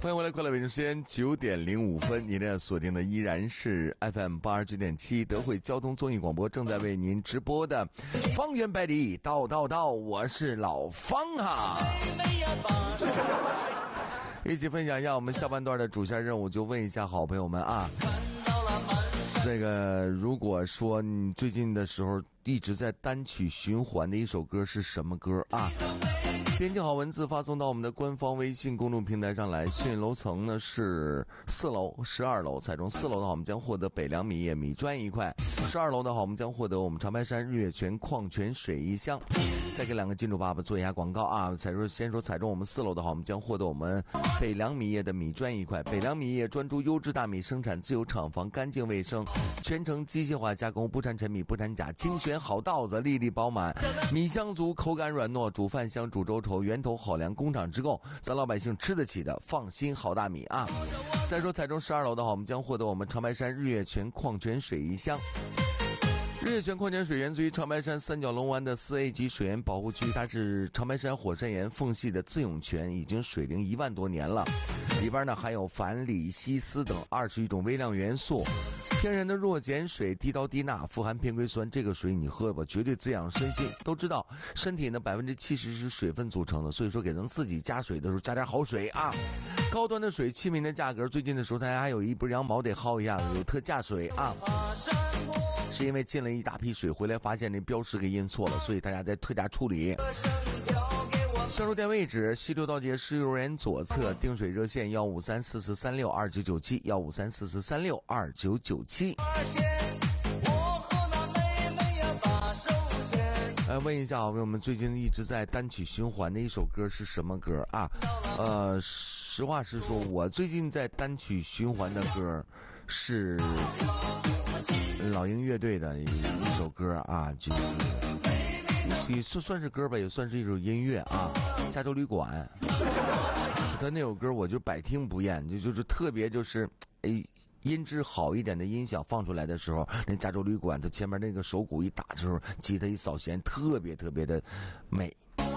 欢迎回来，快乐北京时间9:05，你的锁定的依然是 FM 89.7德惠交通综艺广播，正在为您直播的方圆百里道，我是老方哈。一起分享一下我们下半段的主线任务，就问一下好朋友们啊，这个如果说你最近的时候一直在单曲循环的一首歌是什么歌啊？编辑好文字发送到我们的官方微信公众平台上来。幸运楼层呢是4楼、12楼，猜中4楼的话，我们将获得北凉米业米砖1块；12楼的话，我们将获得我们长白山日月泉矿泉水1箱。再给2个金主爸爸做一下广告啊！先说猜中我们4楼的话，我们将获得我们北凉米业的米砖1块。北凉米业专注优质大米生产，自有厂房，干净卫生，全程机械化加工，不掺陈米，不掺钾，精选好稻子，粒粒饱满，米香足，口感软糯，煮饭香，煮粥稠，源头好粮，工厂直购，咱老百姓吃得起的，放心好大米啊！再说猜中12楼的话，我们将获得我们长白山日月泉矿泉水1箱。日月泉矿泉水源自于长白山三角龙湾的4A 级水源保护区，它是长白山火山岩缝隙的自涌泉，已经水龄1万多年了。里边呢含有钒、锂、硒、锶等21种微量元素，天然的弱碱水，低刀低钠，富含偏硅酸。这个水你喝吧，绝对滋养身心。都知道身体呢70%是水分组成的，所以说给咱自己加水的时候加点好水啊。高端的水器皿的价格，最近的时候大家还有一不羊毛得薅一下子，有特价水啊。是因为进了一大批水回来，发现那标识给印错了，所以大家在特价处理。销售店位置：西六道街市幼儿园左侧，订水热线15344362997，15344362997。问一下好朋友们，最近一直在单曲循环的一首歌是什么歌啊？实话实说，我最近在单曲循环的歌是老鹰乐队的一首歌啊，就是也算是歌吧，也算是一首音乐啊。加州旅馆，他那首歌我就百听不厌，就是特别就是音质好一点的音响放出来的时候，那加州旅馆它前面那个手鼓一打的时候，吉他一扫弦，特别特别的美。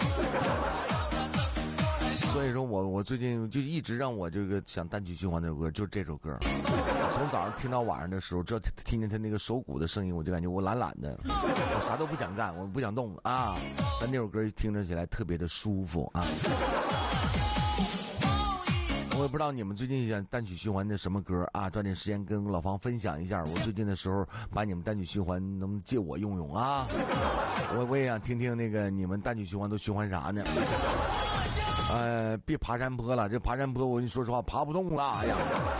所以说我最近就一直让我这个想单曲循环那首歌，就是这首歌。从早上听到晚上的时候，只要听见他那个手鼓的声音，我就感觉我懒懒的，我啥都不想干，我不想动啊。但那首歌听着起来特别的舒服啊。我也不知道你们最近想单曲循环的什么歌啊，抓紧时间跟老方分享一下。我最近的时候把你们单曲循环能不能借我用用啊？我也想听听那个你们单曲循环都循环啥呢？别爬山坡了，这爬山坡我跟你说实话爬不动了，哎呀，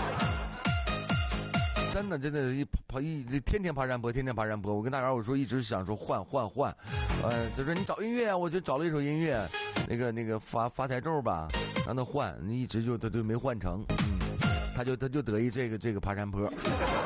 真的天天爬山坡，天天爬山坡。我跟大家我说一直想说换，他说你找音乐啊，我就找了一首音乐，那个发财咒吧，让他换，一直他就没换成，他就得意这个爬山坡。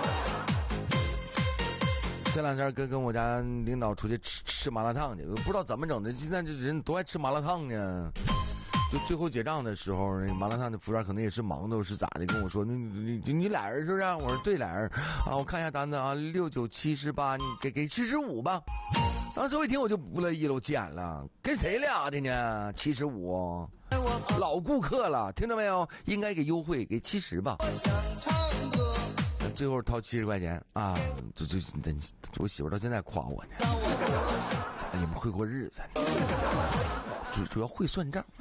这两天跟我家领导出去吃麻辣烫去，我不知道怎么整的，现在这人都爱吃麻辣烫呢。就最后结账的时候，那麻辣烫的服务员可能也是忙的，是咋的？跟我说，你俩人是不是？我说对，俩人啊。我看一下单子啊，6978，你给75吧。当时我一听我就不乐意了，我急眼了，跟谁俩的呢？75，老顾客了，听着没有？应该给优惠，给70吧。最后掏70块钱啊！我媳妇到现在夸我呢，你们会过日子。主要会算账。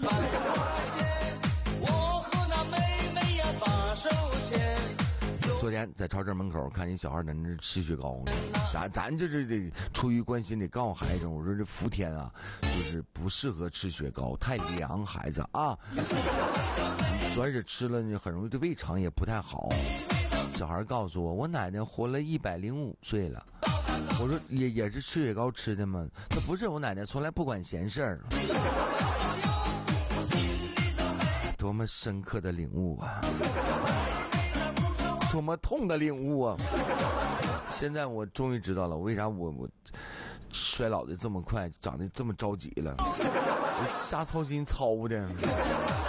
昨天在超市门口看一小孩在那吃雪糕呢，咱就是得出于关心得告诉孩子，我说这伏天啊，就是不适合吃雪糕，太凉，孩子啊，而且吃了很容易对胃肠也不太好。小孩告诉我奶奶活了105岁了。我说也是吃雪糕吃的吗？他不是，我奶奶从来不管闲事儿。多么深刻的领悟啊！多么痛的领悟啊！现在我终于知道了，为啥我衰老的这么快，长得这么着急了，我瞎操心操的。